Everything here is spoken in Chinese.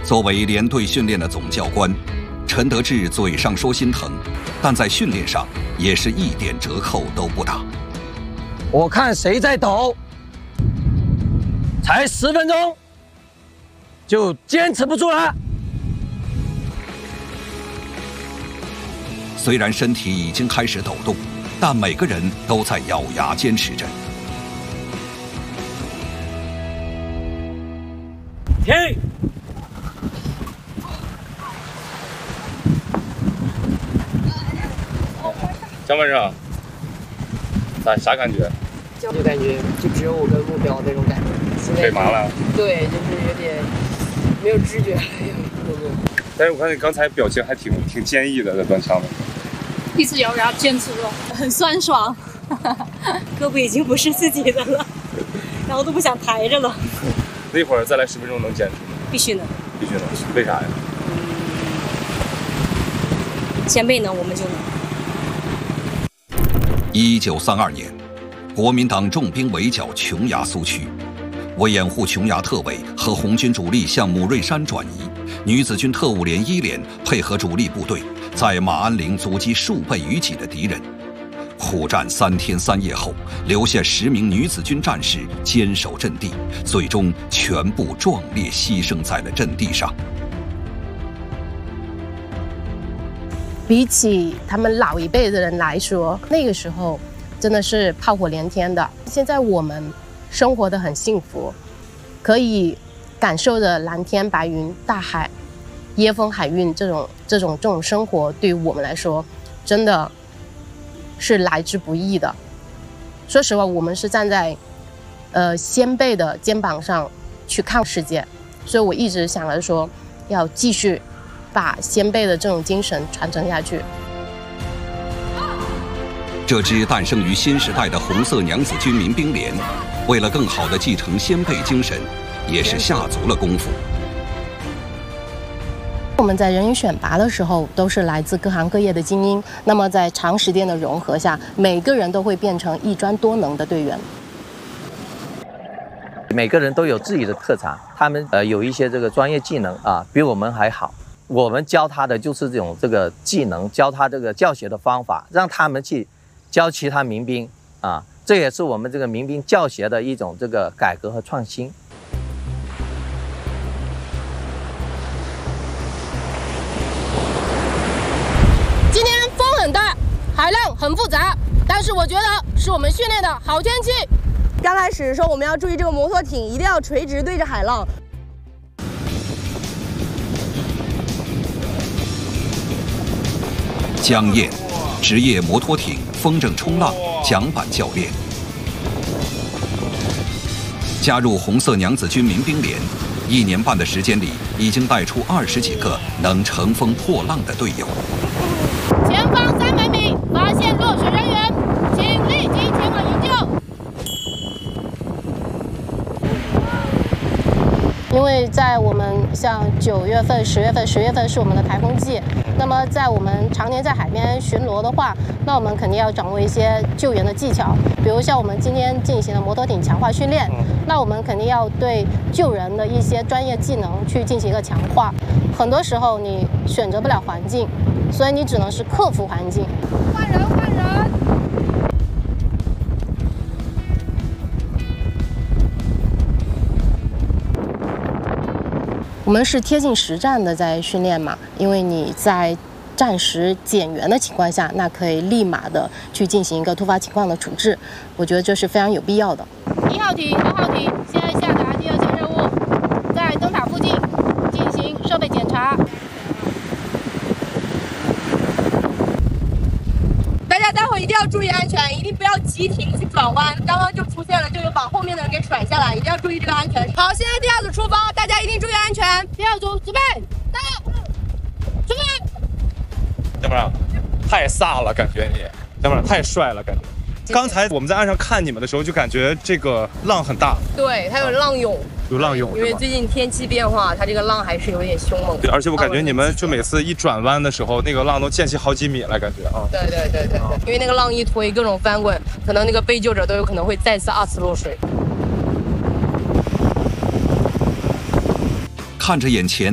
作为连队训练的总教官，陈德志嘴上说心疼，但在训练上也是一点折扣都不打。 我看谁在抖，才10分钟就坚持不住了。 虽然身体已经开始抖动，但每个人都在咬牙坚持着。 停！ 江班长，啥感觉？ 就感觉就只有我跟目标那种感觉。 腿麻了？ 对，就是有点没有知觉了。 但是我看你刚才表情还挺坚毅的，在端枪的。 一直咬牙坚持了，很酸爽，胳膊已经不是自己的了，然后都不想抬着了。 那会儿再来10分钟能坚持吗？ 必须能， 必须能。为啥呀？ 前辈能，我们就能。 1932年，国民党重兵围剿琼崖苏区，为掩护琼崖特委和红军主力向母瑞山转移，女子军特务连1连配合主力部队，在马鞍岭阻击数倍于己的敌人。苦战3天3夜后，留下10名女子军战士坚守阵地，最终全部壮烈牺牲在了阵地上。 比起他们老一辈的人来说，那个时候真的是炮火连天的。现在我们生活得很幸福，可以感受着蓝天白云、大海、椰风海韵这种生活，对于我们来说，真的是来之不易的。说实话，我们是站在先辈的肩膀上去看世界，所以我一直想着说，要继续把先辈的这种精神传承下去。 这支诞生于新时代的红色娘子军民兵连，为了更好地继承先辈精神，也是下足了功夫。 我们在人员选拔的时候，都是来自各行各业的精英。那么在长时间的融合下，每个人都会变成一专多能的队员。 每个人都有自己的特长，他们有一些这个专业技能啊，比我们还好。我们教他的就是这个技能，教他这个教学的方法，让他们去教其他民兵啊，这也是我们这个民兵教学的一种这个改革和创新。 今天风很大，海浪很复杂，但是我觉得是我们训练的好天气。 刚开始说我们要注意这个摩托艇一定要垂直对着海浪。 江燕，职业摩托艇风筝冲浪桨板教练，加入红色娘子军民兵连，1年半的时间里，已经带出20几个能乘风破浪的队友。 前方300米发现落水人员，请立即前往营救。因为在我们像9月份、10月份、10月份是我们的台风季，那么在我们常年在海边巡逻的话，那我们肯定要掌握一些救援的技巧，比如像我们今天进行的摩托艇强化训练，那我们肯定要对救人的一些专业技能去进行一个强化。很多时候你选择不了环境，所以你只能是克服环境。换人，换人。我们是贴近实战的在训练嘛，因为你在战时减员的情况下，那可以立马的去进行一个突发情况的处置，我觉得这是非常有必要的。1号艇、2号艇现在下达第2项任务，在灯塔附近进行设备检查。 大家待会一定要注意安全，一定不要急停去转弯。刚刚就出现了，就有把后面的人给甩下来，一定要注意这个安全。好，现在第2组出发，大家一定注意安全。第2组准备，到，出发。 江班长，太飒了，感觉你，江班长太帅了，感觉。刚才我们在岸上看你们的时候，就感觉这个浪很大。 对，它有浪涌。 有浪涌， 因为最近天气变化，它这个浪还是有点凶猛。 对，而且我感觉你们就每次一转弯的时候，那个浪都溅起好几米来，感觉啊。 对，因为那个浪一推，各种翻滚，可能那个被救者都有可能会再次2次落水。 看着眼前